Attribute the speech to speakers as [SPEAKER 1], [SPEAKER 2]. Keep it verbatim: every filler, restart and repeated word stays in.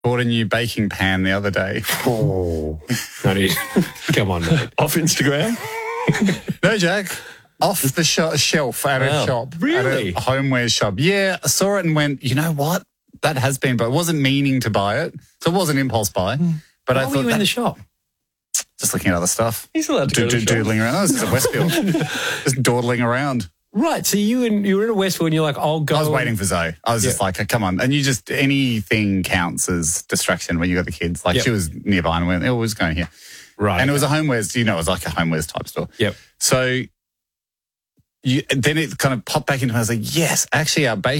[SPEAKER 1] Bought a new baking pan the other day.
[SPEAKER 2] Oh, honey, come on, mate.
[SPEAKER 3] Off Instagram?
[SPEAKER 1] No, Jack. Off the sh- shelf at
[SPEAKER 3] Wow.
[SPEAKER 1] a shop.
[SPEAKER 2] Really?
[SPEAKER 1] At a homeware shop. Yeah, I saw it and went, you know what? That has been, but I wasn't meaning to buy it. So it was an impulse buy. But
[SPEAKER 2] Why
[SPEAKER 1] I
[SPEAKER 2] were
[SPEAKER 1] thought
[SPEAKER 2] you in
[SPEAKER 1] that-
[SPEAKER 2] the shop?
[SPEAKER 1] just looking at other stuff.
[SPEAKER 3] He's allowed to go
[SPEAKER 1] Do,
[SPEAKER 3] to
[SPEAKER 1] do,
[SPEAKER 3] the shop.
[SPEAKER 1] doodling around. I was at Westfield. Just dawdling around.
[SPEAKER 2] Right, so you and you were in a Westfield and you're like, I'll go.
[SPEAKER 1] I was
[SPEAKER 2] and-
[SPEAKER 1] waiting for Zoe. I was just
[SPEAKER 2] Yeah.
[SPEAKER 1] like, come on. And you just, anything counts as distraction when you got the kids. Like
[SPEAKER 2] Yep.
[SPEAKER 1] she was nearby and went, oh, we're just going here.
[SPEAKER 2] Right.
[SPEAKER 1] And it was a homewares, you know, it was like a homewares type store.
[SPEAKER 2] Yep.
[SPEAKER 1] So you, then it kind of popped back into me. I was like, yes, actually our bake